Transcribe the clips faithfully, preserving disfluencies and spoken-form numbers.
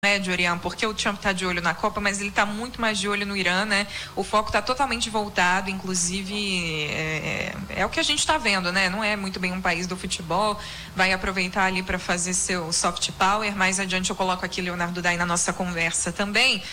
Médio Oriente, porque o Trump está de olho na Copa, mas ele está muito mais de olho no Irã, né? O foco está totalmente voltado, inclusive é, é o que a gente está vendo, né? Não é muito bem um país do futebol, vai aproveitar ali para fazer seu soft power. Mais adiante eu coloco aqui Leonardo Dai na nossa conversa também,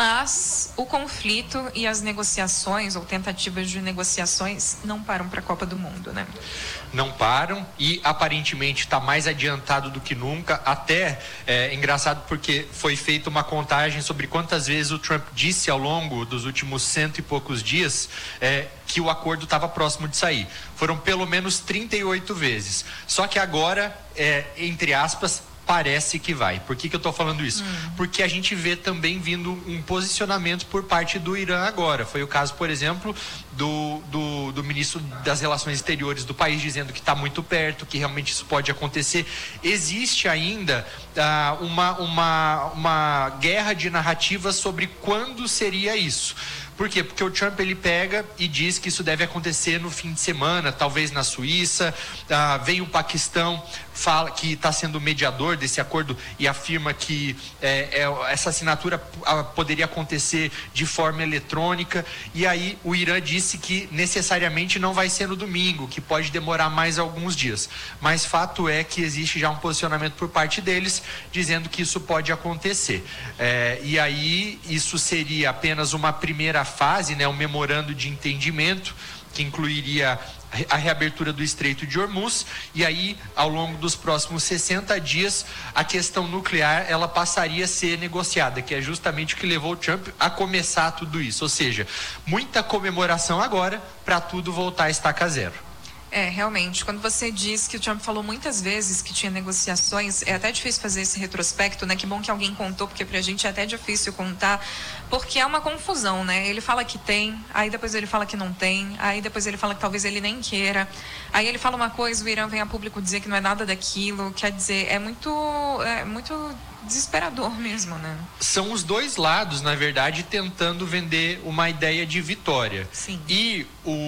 mas o conflito e as negociações ou tentativas de negociações não param para a Copa do Mundo, né? Não param e aparentemente está mais adiantado do que nunca. Até é engraçado porque foi feita uma contagem sobre quantas vezes o Trump disse ao longo dos últimos cento e poucos dias é, que o acordo estava próximo de sair. Foram pelo menos trinta e oito vezes. Só que agora, é, entre aspas, parece que vai. Por que que eu estou falando isso? Hum. Porque a gente vê também vindo um posicionamento por parte do Irã agora. Foi o caso, por exemplo, do, do, do ministro das Relações Exteriores do país dizendo que está muito perto, que realmente isso pode acontecer. Existe ainda ah, uma, uma, uma guerra de narrativas sobre quando seria isso. Por quê? Porque o Trump ele pega e diz que isso deve acontecer no fim de semana, talvez na Suíça. Ah, vem o Paquistão, fala que está sendo mediador desse acordo e afirma que é, é, essa assinatura ah, poderia acontecer de forma eletrônica. E aí o Irã disse que necessariamente não vai ser no domingo, que pode demorar mais alguns dias. Mas fato é que existe já um posicionamento por parte deles dizendo que isso pode acontecer. É, e aí isso seria apenas uma primeira fase, né, um memorando de entendimento que incluiria a reabertura do Estreito de Hormuz, e aí ao longo dos próximos sessenta dias a questão nuclear ela passaria a ser negociada, que é justamente o que levou o Trump a começar tudo isso, ou seja, muita comemoração agora para tudo voltar a estaca zero. É, realmente, quando você diz que o Trump falou muitas vezes que tinha negociações, é até difícil fazer esse retrospecto, né? Que bom que alguém contou, porque pra gente é até difícil contar, porque é uma confusão, né? Ele fala que tem, aí depois ele fala que não tem, aí depois ele fala que talvez ele nem queira, aí ele fala uma coisa, o Irã vem a público dizer que não é nada daquilo, quer dizer, é muito, é muito desesperador mesmo, né? São os dois lados, na verdade, tentando vender uma ideia de vitória. Sim. E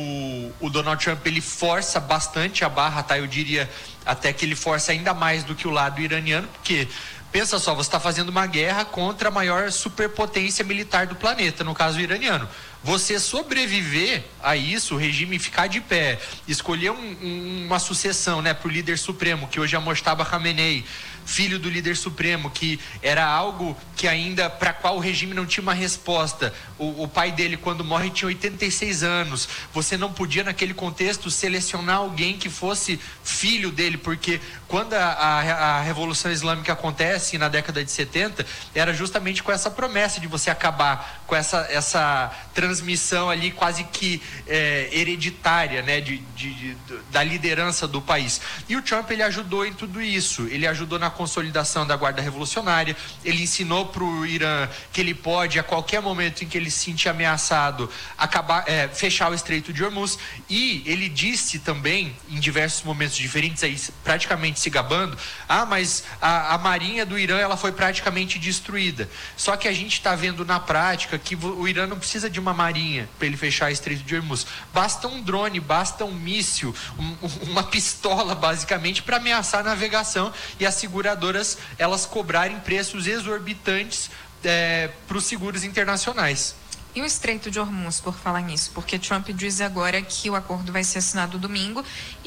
o, o Donald Trump, ele força bastante a barra, tá? Eu diria até que ele força ainda mais do que o lado iraniano, porque pensa só, você está fazendo uma guerra contra a maior superpotência militar do planeta, no caso iraniano. Você sobreviver a isso, o regime ficar de pé, escolher um, um, uma sucessão, né, para o líder supremo, que hoje é Mojtaba Khamenei, filho do líder supremo, que era algo que ainda, para qual o regime não tinha uma resposta. O, o pai dele, quando morre, tinha oitenta e seis anos. Você não podia, naquele contexto, selecionar alguém que fosse filho dele, porque quando a, a, a Revolução Islâmica acontece, na década de setenta, era justamente com essa promessa de você acabar com essa, essa transmissão ali quase que é, hereditária, né, de, de, de, da liderança do país. E o Trump, ele ajudou em tudo isso. Ele ajudou na consolidação da Guarda Revolucionária, ele ensinou para o Irã que ele pode, a qualquer momento em que ele se sentir ameaçado, acabar, é, fechar o Estreito de Hormuz, e ele disse também, em diversos momentos diferentes, aí, praticamente se gabando, ah, mas a, a marinha do Irã, ela foi praticamente destruída. Só que a gente está vendo na prática que o Irã não precisa de uma marinha para ele fechar o Estreito de Hormuz. Basta um drone, basta um míssil, um, uma pistola, basicamente, para ameaçar a navegação e as seguradoras, elas cobrarem preços exorbitantes é, para os seguros internacionais. E o Estreito de Hormuz, por falar nisso, porque Trump diz agora que o acordo vai ser assinado domingo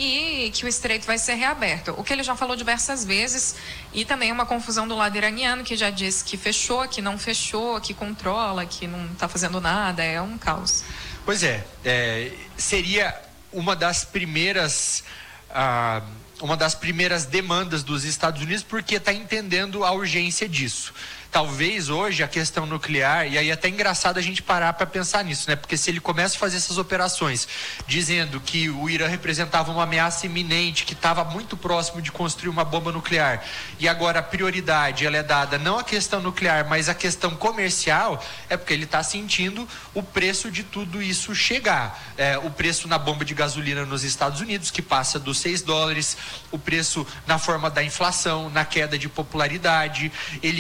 e que o Estreito vai ser reaberto. O que ele já falou diversas vezes, e também uma confusão do lado iraniano, que já disse que fechou, que não fechou, que controla, que não está fazendo nada, é um caos. Pois é, é seria uma das primeiras... Ah, uma das primeiras demandas dos Estados Unidos, porque está entendendo a urgência disso. Talvez hoje a questão nuclear, e aí é até engraçado a gente parar para pensar nisso, né? Porque se ele começa a fazer essas operações dizendo que o Irã representava uma ameaça iminente, que estava muito próximo de construir uma bomba nuclear, e agora a prioridade ela é dada não à questão nuclear, mas à questão comercial, é porque ele está sentindo o preço de tudo isso chegar. É, o preço na bomba de gasolina nos Estados Unidos, que passa dos seis dólares, o preço na forma da inflação, na queda de popularidade, ele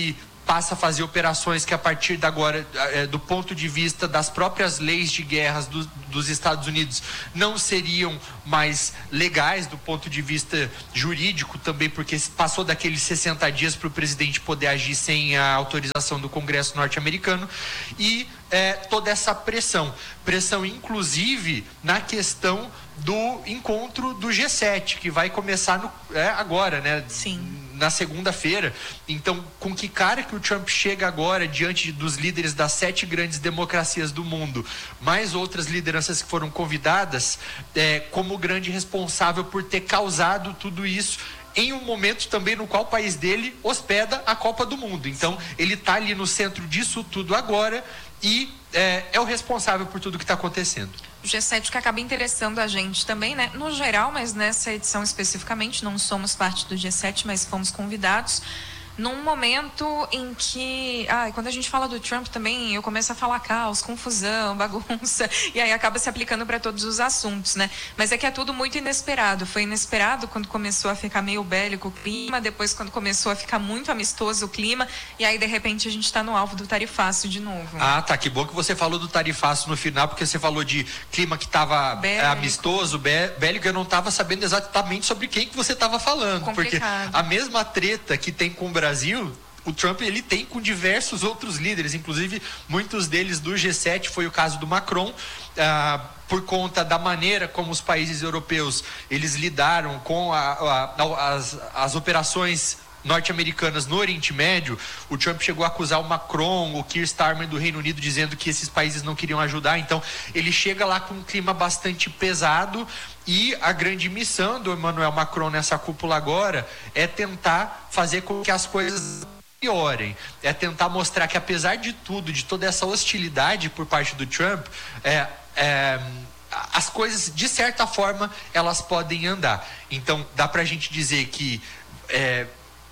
passa a fazer operações que a partir de agora, é, do ponto de vista das próprias leis de guerras do, dos Estados Unidos, não seriam mais legais do ponto de vista jurídico também, porque passou daqueles sessenta dias para o presidente poder agir sem a autorização do Congresso norte-americano, e é, toda essa pressão, pressão inclusive na questão do encontro do G sete, que vai começar no, é, agora, né? Sim. Na segunda-feira. Então, com que cara que o Trump chega agora diante dos líderes das sete grandes democracias do mundo, mais outras lideranças que foram convidadas, é, como grande responsável por ter causado tudo isso em um momento também no qual o país dele hospeda a Copa do Mundo. Então, ele está ali no centro disso tudo agora e é, é o responsável por tudo que está acontecendo. O G sete que acaba interessando a gente também, né? No geral, mas nessa edição especificamente, não somos parte do G sete, mas fomos convidados num momento em que, ah, quando a gente fala do Trump também, eu começo a falar caos, confusão, bagunça, e aí acaba se aplicando para todos os assuntos, né? Mas é que é tudo muito inesperado. Foi inesperado quando começou a ficar meio bélico o clima, depois quando começou a ficar muito amistoso o clima, e aí de repente a gente está no alvo do tarifaço de novo. Ah, tá, que bom que você falou do tarifaço no final, porque você falou de clima que estava amistoso, bé, bélico, eu não estava sabendo exatamente sobre quem que você estava falando. Complicado. Porque a mesma treta que tem com o Brasil, o Trump ele tem com diversos outros líderes, inclusive muitos deles do G sete, foi o caso do Macron, ah, por conta da maneira como os países europeus eles lidaram com a, a, as, as operações norte-americanas no Oriente Médio. O Trump chegou a acusar o Macron, o Keir Starmer do Reino Unido, dizendo que esses países não queriam ajudar. Então ele chega lá com um clima bastante pesado, e a grande missão do Emmanuel Macron nessa cúpula agora é tentar fazer com que as coisas piorem, é tentar mostrar que apesar de tudo, de toda essa hostilidade por parte do Trump, é, é, as coisas de certa forma elas podem andar. Então dá pra gente dizer que é,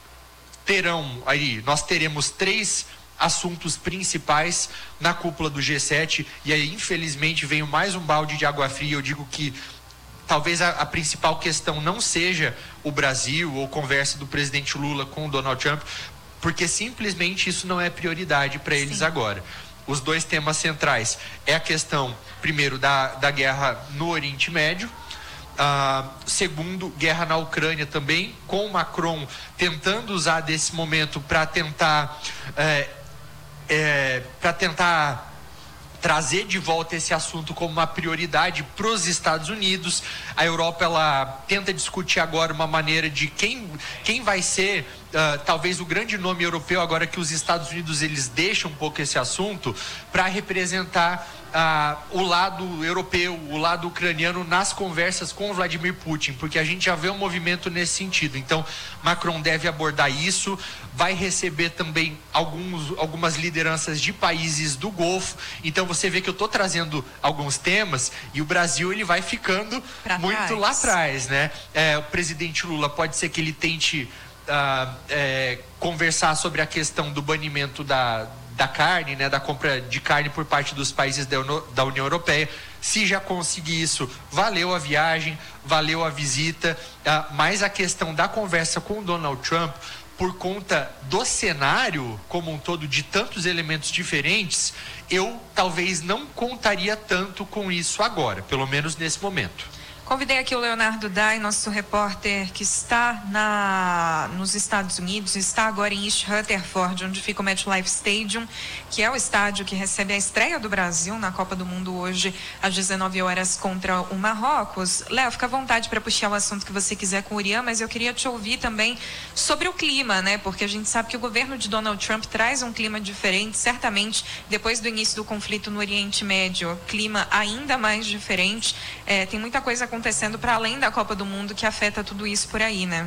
terão aí, nós teremos três assuntos principais na cúpula do G sete, e aí infelizmente veio mais um balde de água fria. Eu digo que talvez a, a principal questão não seja o Brasil ou conversa do presidente Lula com o Donald Trump, porque simplesmente isso não é prioridade para eles agora. Os dois temas centrais é a questão, primeiro, da, da guerra no Oriente Médio, Uh, segundo, guerra na Ucrânia também, com o Macron tentando usar desse momento para tentar é, é, para tentar trazer de volta esse assunto como uma prioridade para os Estados Unidos. A Europa ela tenta discutir agora uma maneira de quem, quem vai ser uh, talvez o grande nome europeu, agora que os Estados Unidos eles deixam um pouco esse assunto, para representar Uh, o lado europeu, o lado ucraniano nas conversas com o Vladimir Putin, porque a gente já vê um movimento nesse sentido. Então Macron deve abordar isso, vai receber também alguns, algumas lideranças de países do Golfo. Então você vê que eu estou trazendo alguns temas e o Brasil ele vai ficando pra muito trás. lá atrás, né? É, o presidente Lula pode ser que ele tente uh, é, conversar sobre a questão do banimento da da carne, né, da compra de carne por parte dos países da, da União Europeia. Se já conseguir isso, valeu a viagem, valeu a visita, uh, mas a questão da conversa com o Donald Trump, por conta do cenário como um todo, de tantos elementos diferentes, eu talvez não contaria tanto com isso agora, pelo menos nesse momento. Convidei aqui o Leonardo Dai, nosso repórter que está na, nos Estados Unidos, está agora em East Rutherford, onde fica o MetLife Stadium, que é o estádio que recebe a estreia do Brasil na Copa do Mundo hoje, às dezenove horas, contra o Marrocos. Léo, fica à vontade para puxar o assunto que você quiser com o Urian, mas eu queria te ouvir também sobre o clima, né? Porque a gente sabe que o governo de Donald Trump traz um clima diferente, certamente, depois do início do conflito no Oriente Médio, clima ainda mais diferente. É, tem muita coisa acontecendo acontecendo para além da Copa do Mundo que afeta tudo isso por aí, né?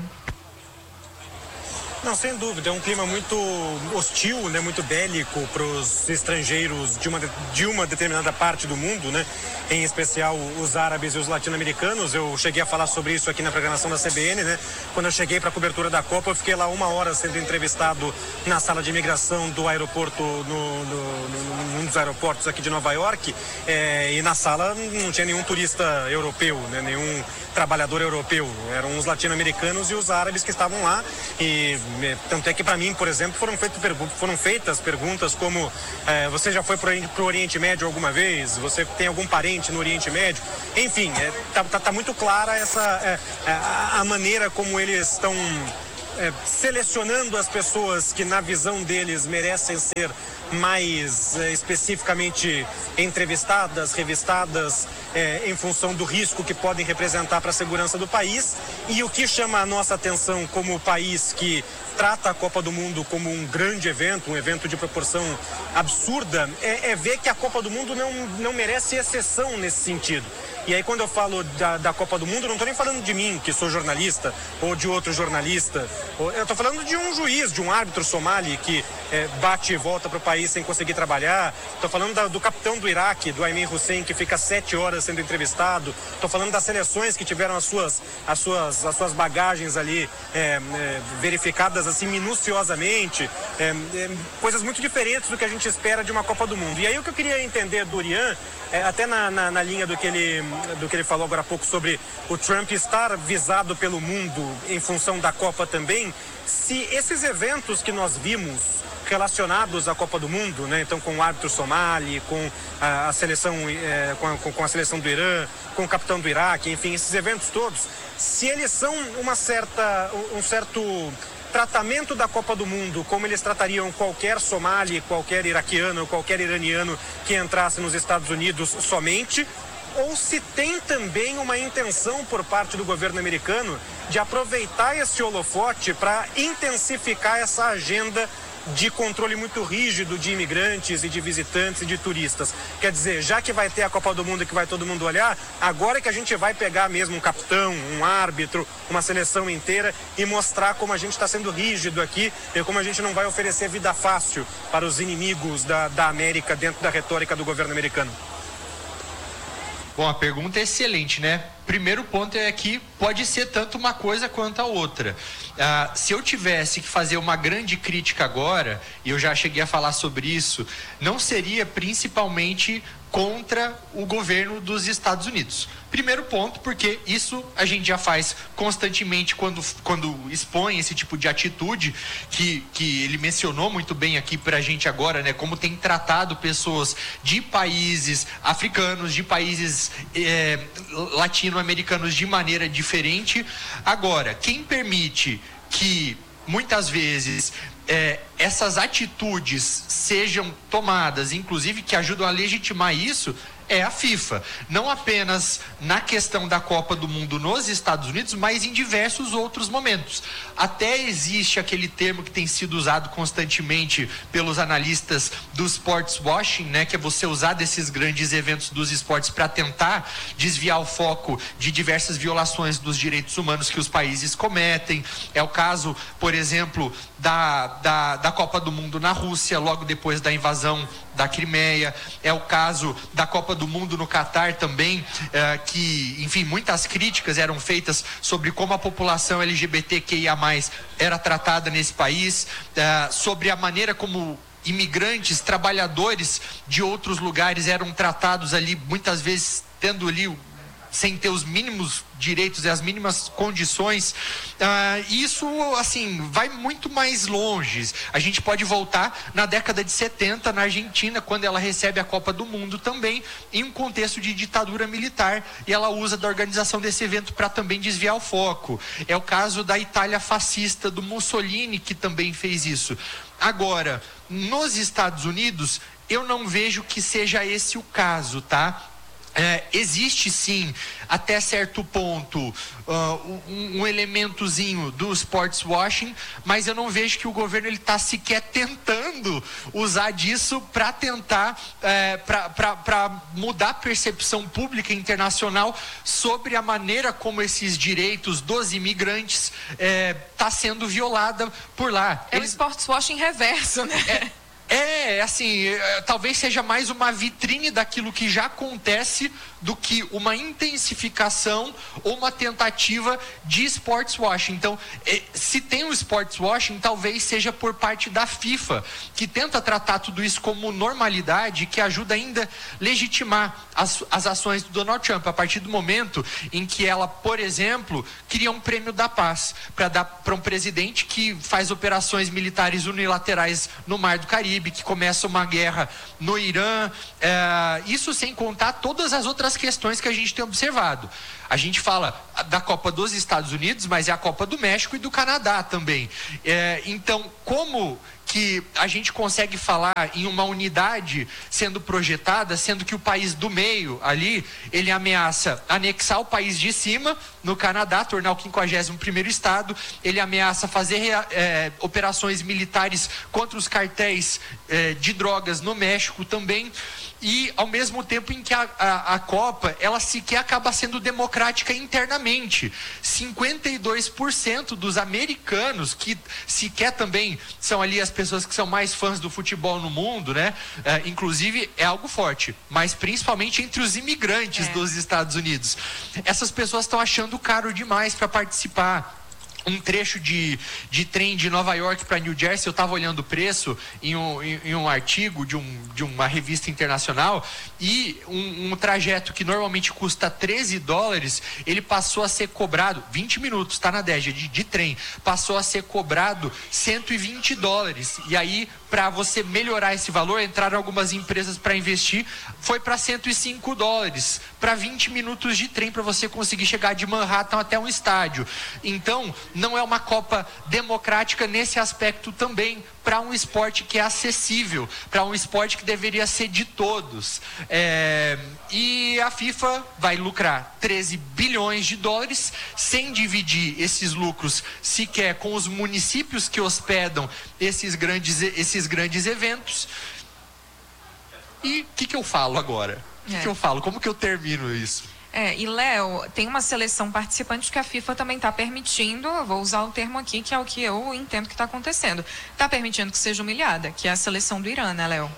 Não, sem dúvida, é um clima muito hostil, né, muito bélico para os estrangeiros de uma, de uma determinada parte do mundo, né, em especial os árabes e os latino-americanos. Eu cheguei a falar sobre isso aqui na programação da C B N, né, quando eu cheguei para a cobertura da Copa, eu fiquei lá uma hora sendo entrevistado na sala de imigração do aeroporto, no, no, no, num dos aeroportos aqui de Nova York, é, e na sala não tinha nenhum turista europeu, né, nenhum trabalhador europeu, eram os latino-americanos e os árabes que estavam lá, e tanto é que para mim, por exemplo, foram, feito, foram feitas perguntas como é, você já foi para o Oriente Médio alguma vez? Você tem algum parente no Oriente Médio? Enfim, é, tá, tá, tá muito clara essa, é, a, a maneira como eles estão é, selecionando as pessoas que na visão deles merecem ser mais é, especificamente entrevistadas, revistadas, é, em função do risco que podem representar para a segurança do país. E o que chama a nossa atenção como país que trata a Copa do Mundo como um grande evento, um evento de proporção absurda, é, é ver que a Copa do Mundo não, não merece exceção nesse sentido. E aí quando eu falo da, da Copa do Mundo, não estou nem falando de mim, que sou jornalista, ou de outro jornalista. Ou, eu estou falando de um juiz, de um árbitro somali que é, bate e volta para o país sem conseguir trabalhar. Estou falando da, do capitão do Iraque, do Ayman Hussein, que fica sete horas sendo entrevistado. Estou falando das seleções que tiveram as suas, as suas, as suas bagagens ali é, é, verificadas assim minuciosamente. É, é, coisas muito diferentes do que a gente espera de uma Copa do Mundo. E aí o que eu queria entender do Urian, é, até na, na, na linha do que ele... do que ele falou agora há pouco sobre o Trump estar visado pelo mundo em função da Copa também, se esses eventos que nós vimos relacionados à Copa do Mundo, né, então com o árbitro somali, com a, a seleção, é, com, a, com a seleção do Irã, com o capitão do Iraque, enfim, esses eventos todos, se eles são uma certa, um certo tratamento da Copa do Mundo, como eles tratariam qualquer somali, qualquer iraquiano, qualquer iraniano que entrasse nos Estados Unidos somente, ou se tem também uma intenção por parte do governo americano de aproveitar esse holofote para intensificar essa agenda de controle muito rígido de imigrantes e de visitantes e de turistas. Quer dizer, já que vai ter a Copa do Mundo que vai todo mundo olhar, agora é que a gente vai pegar mesmo um capitão, um árbitro, uma seleção inteira e mostrar como a gente está sendo rígido aqui e como a gente não vai oferecer vida fácil para os inimigos da, da América dentro da retórica do governo americano. Bom, a pergunta é excelente, né? Primeiro ponto é que pode ser tanto uma coisa quanto a outra. Ah, se eu tivesse que fazer uma grande crítica agora, e eu já cheguei a falar sobre isso, não seria principalmente contra o governo dos Estados Unidos. Primeiro ponto, porque isso a gente já faz constantemente quando, quando expõe esse tipo de atitude, que, que ele mencionou muito bem aqui pra gente agora, né? Como tem tratado pessoas de países africanos, de países é, latino-americanos de maneira diferente. Agora, quem permite que muitas vezes É, essas atitudes sejam tomadas, inclusive que ajudam a legitimar isso, é a FIFA. Não apenas na questão da Copa do Mundo nos Estados Unidos, mas em diversos outros momentos. Até existe aquele termo que tem sido usado constantemente pelos analistas do sports washing, né, que é você usar desses grandes eventos dos esportes para tentar desviar o foco de diversas violações dos direitos humanos que os países cometem. É o caso, por exemplo, da, da, da Copa do Mundo na Rússia, logo depois da invasão da Crimeia. É o caso da Copa do Mundo no Catar também, eh, que, enfim, muitas críticas eram feitas sobre como a população L G B T Q I A mais, era tratada nesse país, eh, sobre a maneira como imigrantes, trabalhadores de outros lugares eram tratados ali, muitas vezes tendo ali sem ter os mínimos direitos e as mínimas condições. Ah, isso, assim, vai muito mais longe. A gente pode voltar na década de setenta, na Argentina, quando ela recebe a Copa do Mundo também, em um contexto de ditadura militar, e ela usa da organização desse evento para também desviar o foco. É o caso da Itália fascista, do Mussolini, que também fez isso. Agora, nos Estados Unidos, eu não vejo que seja esse o caso, tá? É, existe sim, até certo ponto, uh, um, um elementozinho do sports washing, mas eu não vejo que o governo ele está sequer tentando usar disso para tentar, é, para mudar a percepção pública internacional sobre a maneira como esses direitos dos imigrantes está é, sendo violada por lá. É Eles... o sports washing reverso, né? É, É, É, assim, é, talvez seja mais uma vitrine daquilo que já acontece do que uma intensificação ou uma tentativa de sports washing. Então, é, se tem o sports washing, talvez seja por parte da FIFA, que tenta tratar tudo isso como normalidade, que ajuda ainda a legitimar as, as ações do Donald Trump, a partir do momento em que ela, por exemplo, cria um prêmio da paz para dar para um presidente que faz operações militares unilaterais no Mar do Caribe, que começa uma guerra no Irã, é, isso sem contar todas as outras questões que a gente tem observado. A gente fala da Copa dos Estados Unidos, mas é a Copa do México e do Canadá também. É, então, como que a gente consegue falar em uma unidade sendo projetada, sendo que o país do meio ali, ele ameaça anexar o país de cima, no Canadá, tornar o quinquagésimo primeiro estado, ele ameaça fazer é, operações militares contra os cartéis é, de drogas no México também, e ao mesmo tempo em que a, a, a Copa, ela sequer acaba sendo democrática internamente. cinquenta e dois por cento dos americanos, que sequer também são ali as pessoas que são mais fãs do futebol no mundo, né? É, inclusive é algo forte, mas principalmente entre os imigrantes é. dos Estados Unidos. Essas pessoas estão achando caro demais para participar. Um trecho de, de trem de Nova York para New Jersey, eu estava olhando o preço em um, em, em um artigo de, um, de uma revista internacional, e um, um trajeto que normalmente custa treze dólares, ele passou a ser cobrado, vinte minutos, tá na Dégia, de, de trem, passou a ser cobrado cento e vinte dólares. E aí, para você melhorar esse valor, entraram algumas empresas para investir, foi para cento e cinco dólares, para vinte minutos de trem, para você conseguir chegar de Manhattan até um estádio. Então, não é uma Copa democrática nesse aspecto também, para um esporte que é acessível, para um esporte que deveria ser de todos. É, e a FIFA vai lucrar treze bilhões de dólares, sem dividir esses lucros sequer com os municípios que hospedam esses grandes, esses grandes eventos. E o que, que eu falo agora? O que, é. que eu falo? Como que eu termino isso? É, e Léo, tem uma seleção participante que a FIFA também está permitindo, vou usar o termo aqui, que é o que eu entendo que está acontecendo, está permitindo que seja humilhada, que é a seleção do Irã, né, Léo?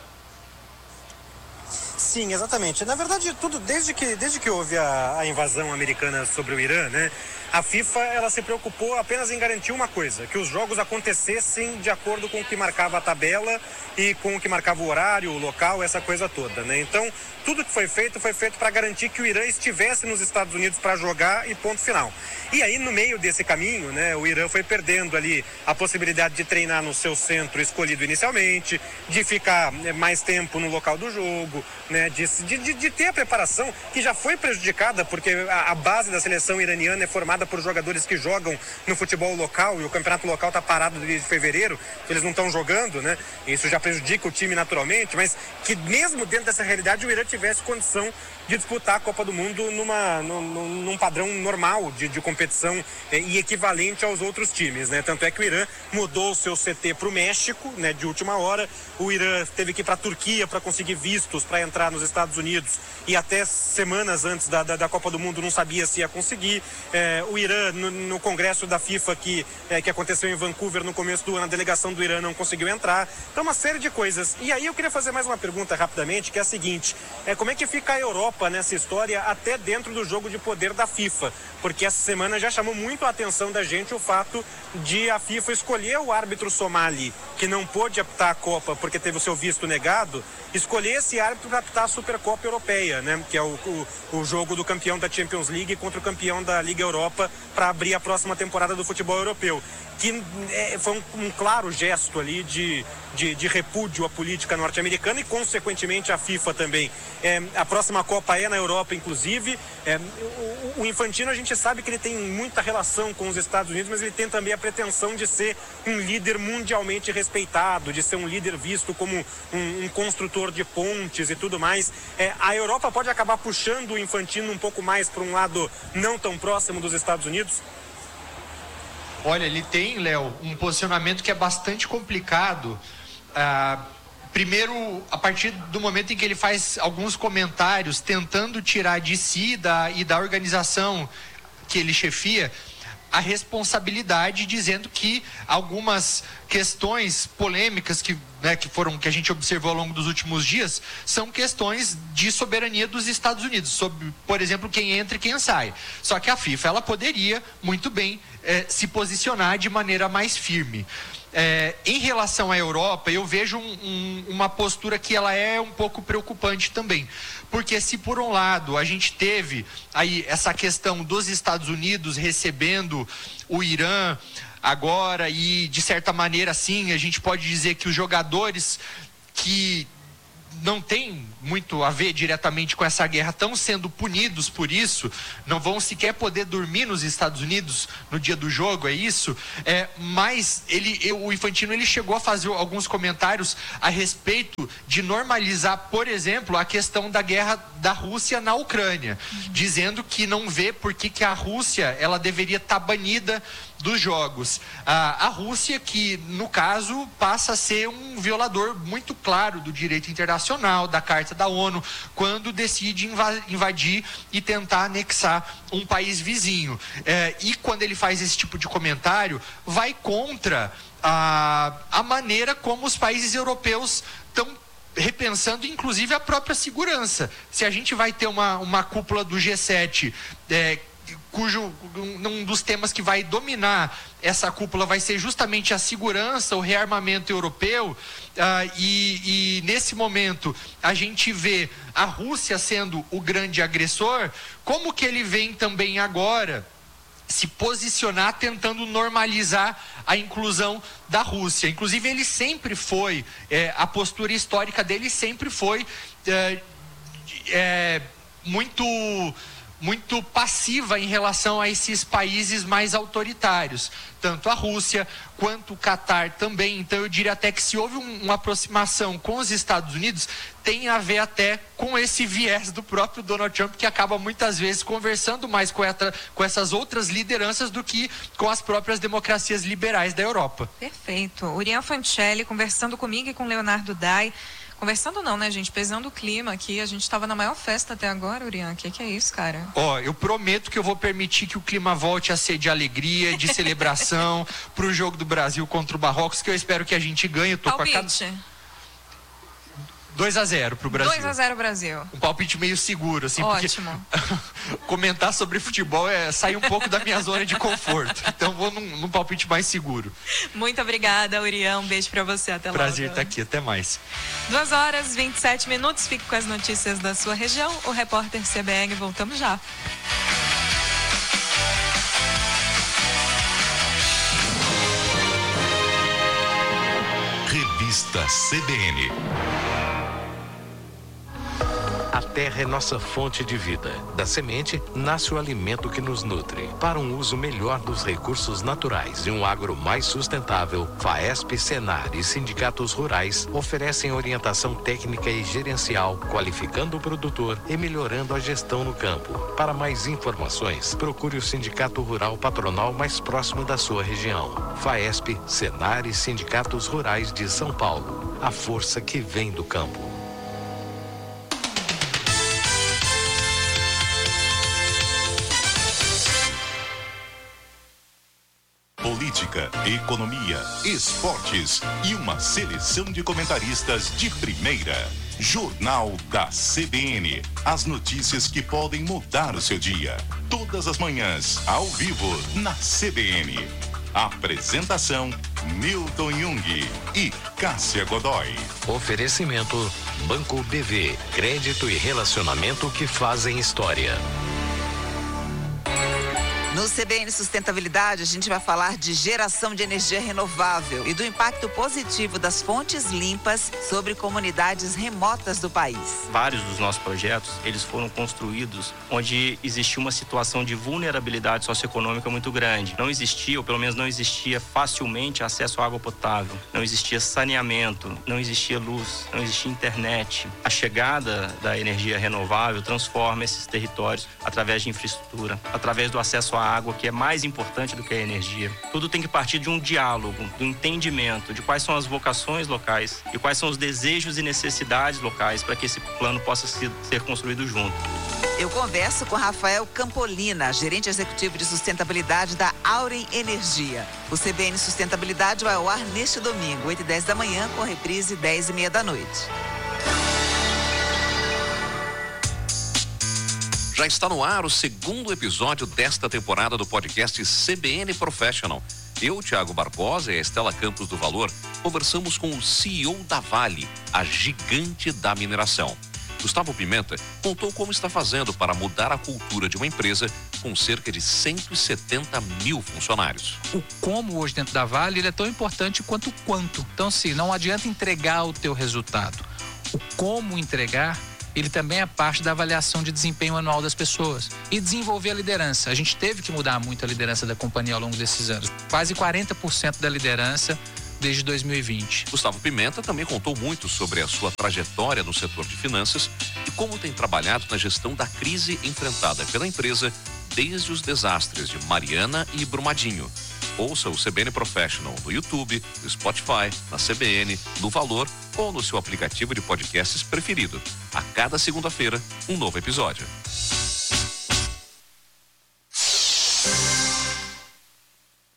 Sim, exatamente. Na verdade, tudo desde que, desde que houve a, a invasão americana sobre o Irã, né, a FIFA ela se preocupou apenas em garantir uma coisa, que os jogos acontecessem de acordo com o que marcava a tabela e com o que marcava o horário, o local, essa coisa toda, né? Então, tudo que foi feito, foi feito para garantir que o Irã estivesse nos Estados Unidos para jogar e ponto final. E aí, no meio desse caminho, né, o Irã foi perdendo ali a possibilidade de treinar no seu centro escolhido inicialmente, de ficar né, mais tempo no local do jogo, né, de, de, de ter a preparação que já foi prejudicada, porque a, a base da seleção iraniana é formada por jogadores que jogam no futebol local, e o campeonato local está parado desde fevereiro, eles não estão jogando, né? Isso já prejudica o time naturalmente, mas que mesmo dentro dessa realidade o Irã tivesse condição de disputar a Copa do Mundo numa, num, num padrão normal de, de competição eh, e equivalente aos outros times, né? Tanto é que o Irã mudou o seu C T para o México, né, de última hora. O Irã teve que ir para a Turquia para conseguir vistos para entrar nos Estados Unidos, e até semanas antes da, da, da Copa do Mundo não sabia se ia conseguir. Eh, o Irã, no, no congresso da FIFA que, eh, que aconteceu em Vancouver no começo do ano, a delegação do Irã não conseguiu entrar. Então, uma série de coisas. E aí eu queria fazer mais uma pergunta rapidamente, que é a seguinte: é, como é que fica a Europa nessa história, até dentro do jogo de poder da FIFA? Porque essa semana já chamou muito a atenção da gente o fato de a FIFA escolher o árbitro somali, que não pôde apitar a Copa porque teve o seu visto negado, escolher esse árbitro para apitar a Supercopa Europeia, né? Que é o, o, o jogo do campeão da Champions League contra o campeão da Liga Europa para abrir a próxima temporada do futebol europeu. Que é, foi um, um claro gesto ali de, de, de repúdio à política norte-americana e, consequentemente, à FIFA também. É, a próxima Copa é na Europa, inclusive. É, o, o Infantino, a gente sabe que ele tem muita relação com os Estados Unidos, mas ele tem também a pretensão de ser um líder mundialmente respeitado, de ser um líder visto como um, um construtor de pontes e tudo mais. É, a Europa pode acabar puxando o Infantino um pouco mais para um lado não tão próximo dos Estados Unidos? Olha, ele tem, Léo, um posicionamento que é bastante complicado. Ah, primeiro, a partir do momento em que ele faz alguns comentários tentando tirar de si da, e da organização que ele chefia a responsabilidade, dizendo que algumas questões polêmicas que, né, que foram que a gente observou ao longo dos últimos dias são questões de soberania dos Estados Unidos, sobre, por exemplo, quem entra e quem sai. Só que a FIFA ela poderia muito bem eh, se posicionar de maneira mais firme. É, em relação à Europa, eu vejo um, um, uma postura que ela é um pouco preocupante também, porque se por um lado a gente teve aí essa questão dos Estados Unidos recebendo o Irã agora e de certa maneira sim, a gente pode dizer que os jogadores que não tem muito a ver diretamente com essa guerra, estão sendo punidos por isso, não vão sequer poder dormir nos Estados Unidos no dia do jogo, é isso? É, mas ele, o Infantino ele chegou a fazer alguns comentários a respeito de normalizar, por exemplo, a questão da guerra da Rússia na Ucrânia, uhum. dizendo que não vê por que, que a Rússia ela deveria estar banida dos jogos. A, a Rússia, que no caso passa a ser um violador muito claro do direito internacional, da Carta da ONU, quando decide invadir e tentar anexar um país vizinho. É, e quando ele faz esse tipo de comentário, vai contra a, a maneira como os países europeus estão repensando, inclusive, a própria segurança. Se a gente vai ter uma, uma cúpula do G sete, é, cujo um dos temas que vai dominar essa cúpula vai ser justamente a segurança, o rearmamento europeu, uh, e, e nesse momento a gente vê a Rússia sendo o grande agressor, como que ele vem também agora se posicionar tentando normalizar a inclusão da Rússia. Inclusive ele sempre foi, é, a postura histórica dele sempre foi é, é, muito... muito passiva em relação a esses países mais autoritários, tanto a Rússia quanto o Catar também. Então eu diria até que se houve um, uma aproximação com os Estados Unidos, tem a ver até com esse viés do próprio Donald Trump, que acaba muitas vezes conversando mais com, essa, com essas outras lideranças do que com as próprias democracias liberais da Europa. Perfeito. Urian Fancelli conversando comigo e com Leonardo Dai. Conversando não, né, gente? Pesando o clima aqui. A gente estava na maior festa até agora, Urian. O que, que é isso, cara? Ó, oh, eu prometo que eu vou permitir que o clima volte a ser de alegria, de celebração pro jogo do Brasil contra o Marrocos, que eu espero que a gente ganhe. Eu tô Palpite. com a cada... dois a zero pro Brasil. dois a zero Brasil. Um palpite meio seguro, assim, ótimo. Porque comentar sobre futebol é sair um pouco da minha zona de conforto. Então vou num, num palpite mais seguro. Muito obrigada, Urian. Um beijo pra você. Até logo. Prazer estar aqui. Até mais. duas horas e vinte e sete minutos. Fique com as notícias da sua região. O repórter C B N. Voltamos já. Revista C B N. A terra é nossa fonte de vida. Da semente, nasce o alimento que nos nutre. Para um uso melhor dos recursos naturais e um agro mais sustentável, FAESP, Senar e sindicatos rurais oferecem orientação técnica e gerencial, qualificando o produtor e melhorando a gestão no campo. Para mais informações, procure o Sindicato Rural Patronal mais próximo da sua região. FAESP, Senar e sindicatos rurais de São Paulo. A força que vem do campo. Política, economia, esportes e uma seleção de comentaristas de primeira. Jornal da C B N. As notícias que podem mudar o seu dia. Todas as manhãs, ao vivo, na C B N. Apresentação, Milton Jung e Cássia Godoy. Oferecimento, Banco B V. Crédito e relacionamento que fazem história. No C B N Sustentabilidade, a gente vai falar de geração de energia renovável e do impacto positivo das fontes limpas sobre comunidades remotas do país. Vários dos nossos projetos, eles foram construídos onde existia uma situação de vulnerabilidade socioeconômica muito grande. Não existia, ou pelo menos não existia facilmente acesso à água potável, não existia saneamento, não existia luz, não existia internet. A chegada da energia renovável transforma esses territórios através de infraestrutura, através do acesso à água, que é mais importante do que a energia. Tudo tem que partir de um diálogo, do entendimento de quais são as vocações locais e quais são os desejos e necessidades locais para que esse plano possa ser construído junto. Eu converso com Rafael Campolina, gerente executivo de sustentabilidade da Auren Energia. O C B N Sustentabilidade vai ao ar neste domingo, oito e dez da manhã, com reprise dez e meia da noite. Já está no ar o segundo episódio desta temporada do podcast C B N Professional. Eu, Thiago Barbosa e a Estela Campos do Valor conversamos com o C E O da Vale, a gigante da mineração. Gustavo Pimenta contou como está fazendo para mudar a cultura de uma empresa com cerca de cento e setenta mil funcionários. O como hoje dentro da Vale ele é tão importante quanto o quanto. Então, sim, não adianta entregar o teu resultado. O como entregar, ele também é parte da avaliação de desempenho anual das pessoas. E desenvolver a liderança. A gente teve que mudar muito a liderança da companhia ao longo desses anos. Quase quarenta por cento da liderança desde dois mil e vinte. Gustavo Pimenta também contou muito sobre a sua trajetória no setor de finanças e como tem trabalhado na gestão da crise enfrentada pela empresa desde os desastres de Mariana e Brumadinho. Ouça o C B N Professional no YouTube, no Spotify, na C B N, no Valor ou no seu aplicativo de podcasts preferido. A cada segunda-feira, um novo episódio.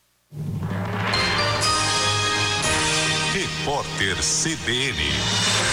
Repórter C B N.